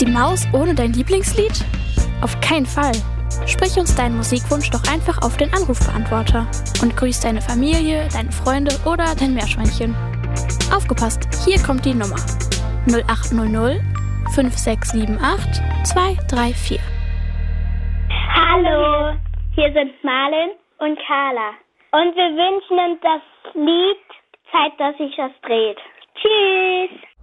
Die Maus ohne dein Lieblingslied? Auf keinen Fall. Sprich uns deinen Musikwunsch doch einfach auf den Anrufbeantworter und grüß deine Familie, deine Freunde oder dein Meerschweinchen. Aufgepasst, hier kommt die Nummer. 0800 5678 234. Hallo, hier sind Marlin und Carla. Und wir wünschen uns das Lied Zeit, dass sich das dreht. Tschüss!